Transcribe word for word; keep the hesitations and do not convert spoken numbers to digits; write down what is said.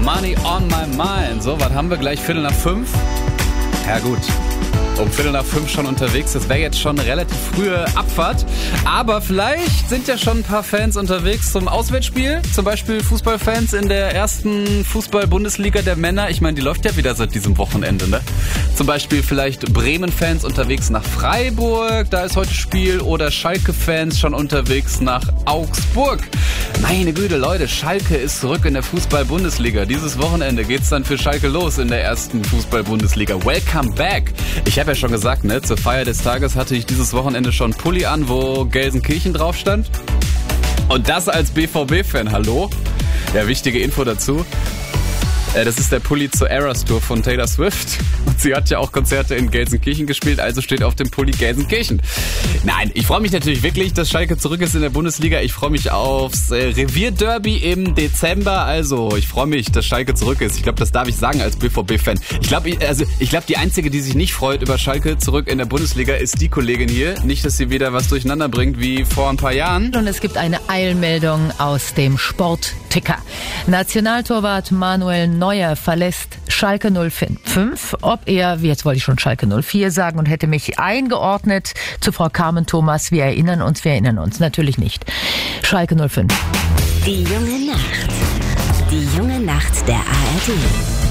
Money on my mind. So, was haben wir gleich? Viertel nach fünf? Ja gut, um Viertel nach fünf schon unterwegs. Das wäre jetzt schon eine relativ frühe Abfahrt. Aber vielleicht sind ja schon ein paar Fans unterwegs zum Auswärtsspiel. Zum Beispiel Fußballfans in der ersten Fußball-Bundesliga der Männer. Ich meine, die läuft ja wieder seit diesem Wochenende, ne? Zum Beispiel vielleicht Bremen-Fans unterwegs nach Freiburg. Da ist heute Spiel. Oder Schalke-Fans schon unterwegs nach Augsburg. Meine Güte, Leute, Schalke ist zurück in der Fußball-Bundesliga. Dieses Wochenende geht's dann für Schalke los in der ersten Fußball-Bundesliga. Welcome back! Ich habe ja schon gesagt, ne, zur Feier des Tages hatte ich dieses Wochenende schon einen Pulli an, wo Gelsenkirchen drauf stand. Und das als B V B-Fan, hallo? Ja, wichtige Info dazu. Das ist der Pulli zur Eras Tour von Taylor Swift. Und sie hat ja auch Konzerte in Gelsenkirchen gespielt, also steht auf dem Pulli Gelsenkirchen. Nein, ich freue mich natürlich wirklich, dass Schalke zurück ist in der Bundesliga. Ich freue mich aufs äh, Revierderby im Dezember. Also, ich freue mich, dass Schalke zurück ist. Ich glaube, das darf ich sagen als B V B-Fan. Ich glaube, also, ich glaube, die Einzige, die sich nicht freut über Schalke zurück in der Bundesliga, ist die Kollegin hier. Nicht, dass sie wieder was durcheinander bringt wie vor ein paar Jahren. Und es gibt eine Eilmeldung aus dem Sportticker. Nationaltorwart Manuel Neuer verlässt Schalke null fünf. Ob er, jetzt wollte ich schon Schalke null vier sagen und hätte mich eingeordnet zu Frau Carmen Thomas. Wir erinnern uns, wir erinnern uns. Natürlich nicht. Schalke null fünf. Die junge Nacht. Die junge Nacht der A R D.